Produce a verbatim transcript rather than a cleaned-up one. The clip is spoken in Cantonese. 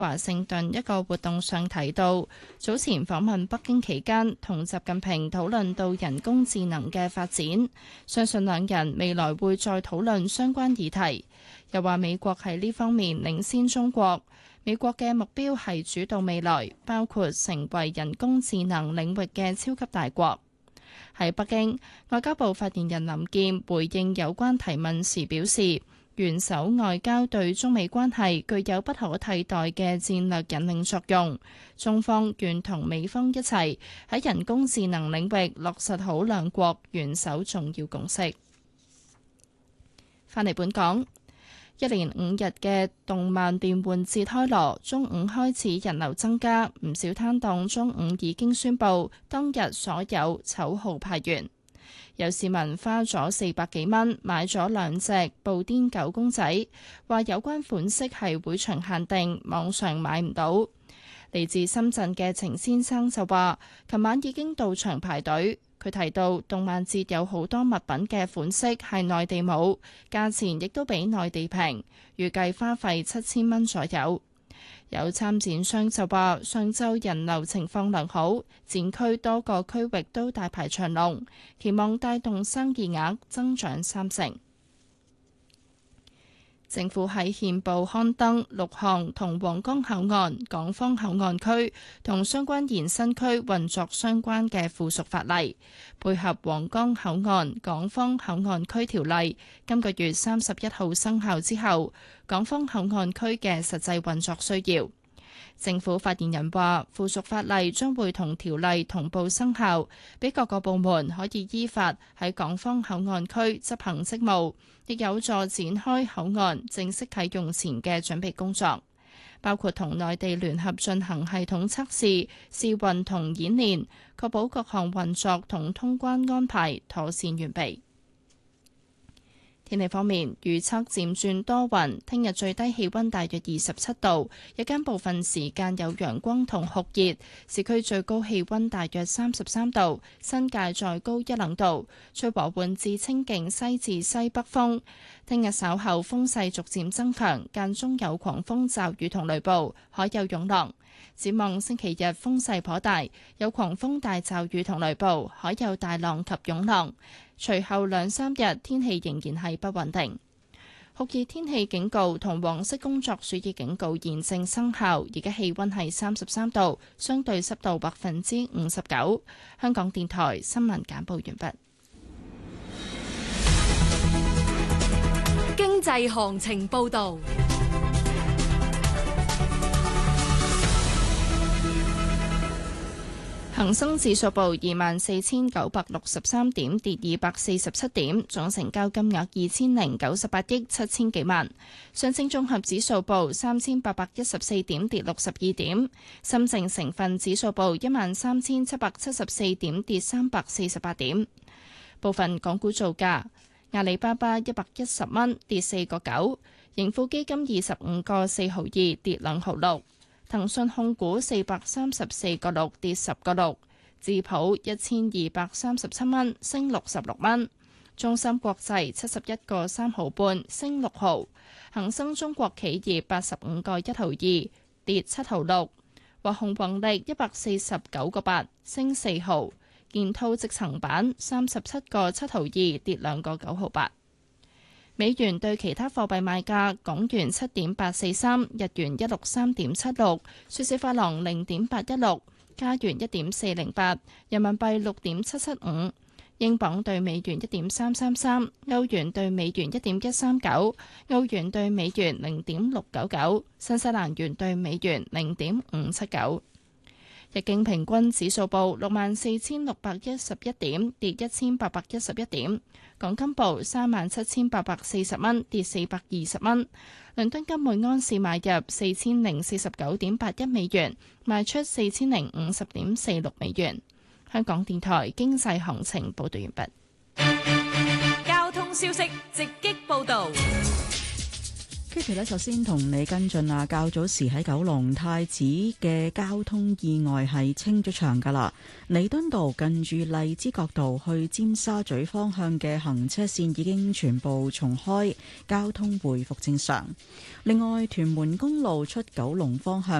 華盛頓一個活動上提到，早前訪問北京期間，同習近平討論到人工智能嘅發展，相信兩人未來會再討論相關議題。又話美國喺呢方面領先中國，美國嘅目標係主導未來，包括成為人工智能領域嘅超級大國。喺北京，外交部發言人林健回應有關提問時表示，元首外交對中美關係具有不可替代嘅戰略引領作用，中方願同美方一齊喺人工智能領域落實好兩國元首重要共識。返嚟本港，一連五日嘅動漫變換節開鑼，中午開始人流增加，唔少攤檔中午已經宣布當日所有籌號派完。有市民花咗四百幾蚊買咗兩隻布甸狗公仔，話有關款式係會場限定，網上買唔到。嚟自深圳嘅程先生就話，琴晚已經到場排隊。佢提到動漫節有好多物品嘅款式係內地冇，價錢亦都比內地平，預計花費七千蚊左右。有參展商就話，上晝人流情況良好，展區多個區域都大排長龍，期望帶動生意額增長三成。政府喺憲報刊登六項同皇崗口岸、港方口岸區同相關延伸區運作相關嘅附屬法例，配合皇崗口岸、港方口岸區條例，今個月三十一號生效之後，港方口岸區嘅實際運作需要。政府發言人話，附屬法例將會同條例同步生效，俾各個部門可以依法喺港方口岸區執行職務，亦有助展開口岸正式啟用前嘅準備工作，包括同內地聯合進行系統測試、試運同演練，確保各項運作同通關安排妥善完備。天氣方面，預測漸轉多雲，聽日最低氣溫大約二十七度，日間部分時間有陽光同酷熱，市區最高氣溫大約三十三度，新界再高一兩度，吹和緩至清勁西至西北風。聽日稍後風勢逐漸增強，間中有狂風驟雨同雷暴，海有湧浪。展望星期日風勢頗大，有狂風大驟雨同雷暴，海有大浪及湧浪。隨後兩三日天氣仍然係不穩定。酷熱天氣警告同黃色工作暑熱警告現正生效，而家氣溫係三十三度，相對濕度百分之五十九。香港電台新聞簡報完畢。 經濟行情報道。 恒生指數報二萬四千九百六十三點，跌二百四十七點，總成交金額二千零九十八億七千幾萬。上證綜合指數報三千八百一十四點，跌六十二點。深證成分指數報一萬三千七百七十四點，跌三百四十八點。部分港股造價：阿里巴巴一百一十蚊，跌四個九；盈富基金二十五個四毫二，跌兩毫六。騰訊控股四百三十四個六，跌十個六，智普一千二百三十七蚊，升六十六蚊，中芯國際七十一個三毫半，升六毫，恒生中國企業八十五個一毫二，跌七毫六，華虹宏力一百四十九個八，升四毫，建滔積層板三十七個七毫二，跌兩個九毫八。美元對其他貨幣賣價：港元七點八四三，日元一六三點七六，瑞士法郎零點八一六，加元一點四零八，人民幣六點七七五，英鎊對美元一點三三三，歐元對美元一點一三九，澳元對美元零點六九九，新西蘭元對美元零點五七九。日經平均指數報六萬四千六百一十一點，跌一千八百一十一點。港金報三萬七千八百四十蚊，跌四百二十蚊。倫敦金每安士買入四千零四十九點八一美元，賣出四千零五十點四六美元。香港電台經濟行情報道完畢。 交通消息直擊報道。 Kitty 咧，首先同你跟進啊，較早時喺九龍太子嘅交通意外係清咗場噶啦，彌敦道近住荔枝角道去尖沙咀方向嘅行車線已經全部重開，交通回復正常。另外，屯門公路出九龍方向